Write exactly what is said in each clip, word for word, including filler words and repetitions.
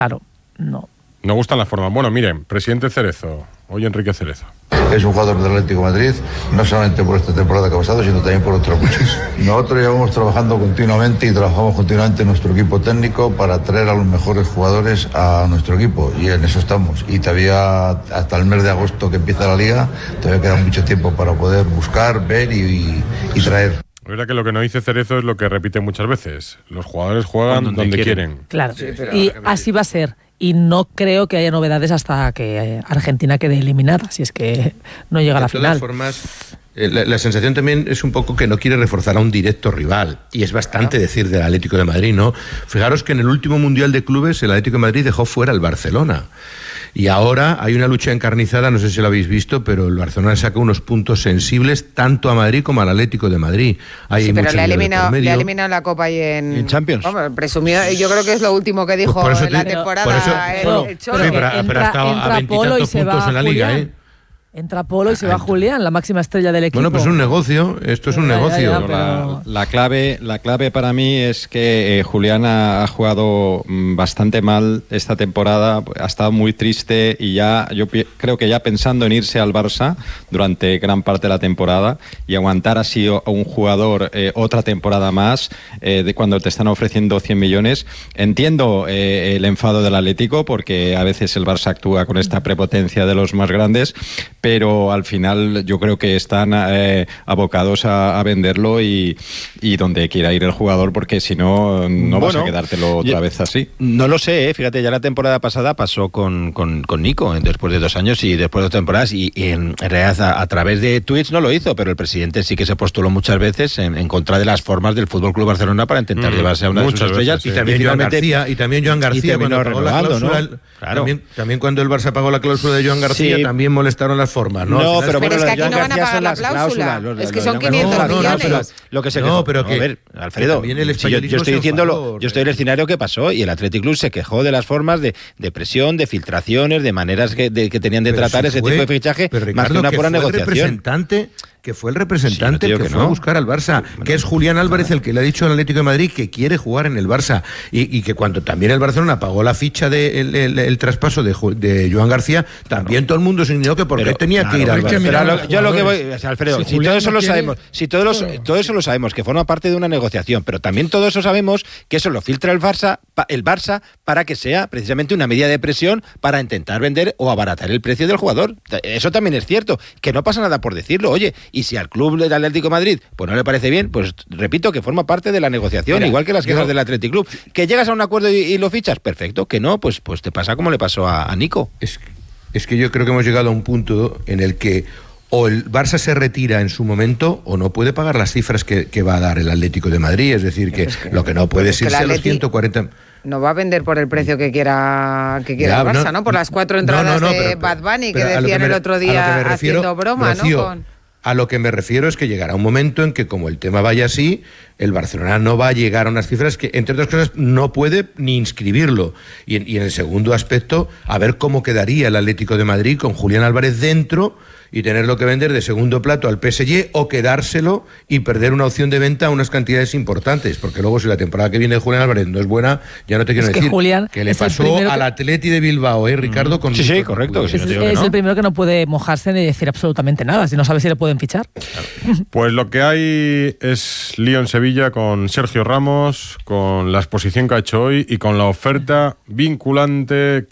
Claro, no. No gustan las formas. Bueno, miren, presidente Cerezo, hoy Enrique Cerezo. Es un jugador del Atlético de Madrid, no solamente por esta temporada que ha pasado, sino también por otras muchas. Nosotros llevamos trabajando continuamente y trabajamos continuamente en nuestro equipo técnico para traer a los mejores jugadores a nuestro equipo, y en eso estamos. Y todavía hasta el mes de agosto que empieza la liga, todavía queda mucho tiempo para poder buscar, ver y, y, y traer. Es verdad que lo que no dice Cerezo es lo que repite muchas veces. Los jugadores juegan donde, donde quieren. quieren. Claro, sí, y así va a ser. Y no creo que haya novedades hasta que Argentina quede eliminada, si es que no llega a la final. De todas formas, eh, la, la sensación también es un poco que no quiere reforzar a un directo rival. Y es bastante decir del Atlético de Madrid, ¿no? Fijaros que en el último Mundial de Clubes el Atlético de Madrid dejó fuera al Barcelona. Y ahora hay una lucha encarnizada, no sé si lo habéis visto, pero el Barcelona saca unos puntos sensibles tanto a Madrid como al Atlético de Madrid. Hay sí, pero le ha, eliminado, le ha eliminado la Copa ahí en, en Champions. Vamos, presumido, yo creo que es lo último que dijo pues en la te, temporada. Por eso, el, bueno, el Cholo. Sí, pero, entra, pero ha estado a veintitantos puntos en la Liga, ¿eh? Entra Polo y se va Julián, la máxima estrella del equipo. Bueno, pues es un negocio, esto es un ya, negocio. Ya, ya, pero... la, la, clave, la clave para mí es que eh, Julián ha, ha jugado bastante mal esta temporada, ha estado muy triste y ya yo pi- creo que ya pensando en irse al Barça durante gran parte de la temporada y aguantar así a un jugador eh, otra temporada más eh, de cuando te están ofreciendo cien millones. Entiendo eh, el enfado del Atlético porque a veces el Barça actúa con esta prepotencia de los más grandes, pero al final yo creo que están eh, abocados a, a venderlo y, y donde quiera ir el jugador, porque si no, no bueno, vas a quedártelo otra yo, vez así. No lo sé, ¿eh? Fíjate, ya la temporada pasada pasó con, con, con Nico, después de dos años y después de dos temporadas, y, y en realidad a, a través de tweets no lo hizo, pero el presidente sí que se postuló muchas veces en, en contra de las formas del F C Barcelona para intentar mm, llevarse a una de sus estrellas. Veces, sí. Y también y Joan García, y también Joan García cuando pagó la cláusula, ¿no? Claro. También, también cuando el Barça pagó la cláusula de Joan García, sí. también molestaron las formas, ¿no? No, pero, pero es que aquí no van a pagar la cláusula, los, es que son quinientos no, no, millones. No, lo que se no, pero que, a ver, Alfredo, el si yo, yo estoy diciendo lo, yo estoy en el escenario que pasó y el Athletic Club se quejó de las formas de, de presión, de filtraciones, de maneras que, de, que tenían de pero tratar si ese fue, tipo de fichaje, Ricardo, más que una pura negociación. Representante que fue el representante sí, no que, que fue no. a buscar al Barça, bueno, que es Julián Álvarez el que le ha dicho al Atlético de Madrid que quiere jugar en el Barça, y, y que cuando también el Barcelona pagó la ficha del de el, el, el traspaso de, de Joan García, también claro. todo el mundo se indignó que por qué tenía claro, que ir al Barça. Pero lo, yo lo que voy, Alfredo, si, si todo eso lo quiere, sabemos, si todo, los, todo eso lo sabemos, que forma parte de una negociación, pero también todo eso sabemos que eso lo filtra el Barça, el Barça para que sea precisamente una medida de presión para intentar vender o abaratar el precio del jugador. Eso también es cierto, que no pasa nada por decirlo, oye, y si al club del Atlético de Madrid pues no le parece bien, pues repito que forma parte de la negociación. Mira, igual que las quejas yo... del Atlético Club, que llegas a un acuerdo y, y lo fichas, perfecto, que no, pues pues te pasa como le pasó a, a Nico. Es, es que yo creo que hemos llegado a un punto en el que o el Barça se retira en su momento o no puede pagar las cifras que, que va a dar el Atlético de Madrid, es decir, que, es que lo que no puede es irse a los ciento cuarenta... No va a vender por el precio que quiera que quiera ya, el Barça, ¿no? ¿no? Por las cuatro entradas no, no, no, de pero, Bad Bunny que decían que me, el otro día refiero, haciendo broma, Rocío, ¿no? Con... A lo que me refiero es que llegará un momento en que, como el tema vaya así, el Barcelona no va a llegar a unas cifras que, entre otras cosas, no puede ni inscribirlo. Y en, y en el segundo aspecto, a ver cómo quedaría el Atlético de Madrid con Julián Álvarez dentro y tenerlo que vender de segundo plato al P S G o quedárselo y perder una opción de venta a unas cantidades importantes, porque luego si la temporada que viene de Julián Álvarez no es buena, ya no te quiero es decir que, Julián que le pasó al que... Atleti de Bilbao, ¿eh, Ricardo? Con sí, sí, correcto. Es, si no es no. el primero que no puede mojarse ni decir absolutamente nada, si no sabe si le pueden fichar. Claro. Pues lo que hay es lío en Sevilla con Sergio Ramos, con la exposición que ha hecho hoy y con la oferta vinculante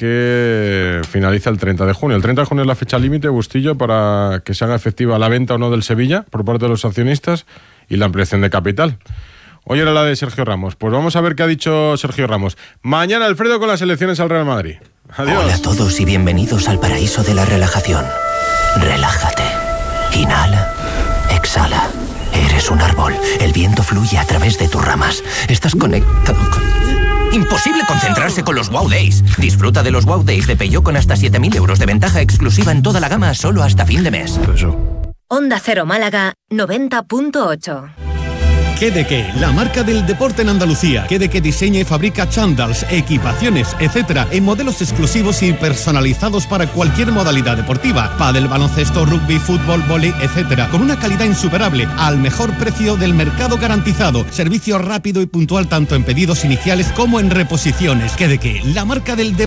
que finaliza el treinta de junio. El treinta de junio es la fecha límite, Bustillo, para que se haga efectiva la venta o no del Sevilla por parte de los accionistas y la ampliación de capital. Hoy era la de Sergio Ramos. Pues vamos a ver qué ha dicho Sergio Ramos. Mañana, Alfredo, con las elecciones al Real Madrid. Adiós. Hola a todos y bienvenidos al paraíso de la relajación. Relájate. Inhala. Exhala. Eres un árbol. El viento fluye a través de tus ramas. Estás conectado con... Imposible concentrarse con los Wow Days. Disfruta de los Wow Days de Peugeot con hasta siete mil euros de ventaja exclusiva en toda la gama solo hasta fin de mes. Onda Cero Málaga noventa punto ocho. ¿Qué de qué? La marca del deporte en Andalucía. ¿Qué de qué diseña y fabrica chándals, equipaciones, etcétera, en modelos exclusivos y personalizados para cualquier modalidad deportiva? Pádel, baloncesto, rugby, fútbol, vóley, etcétera. Con una calidad insuperable, al mejor precio del mercado garantizado. Servicio rápido y puntual tanto en pedidos iniciales como en reposiciones. ¿Qué de qué? La marca del deporte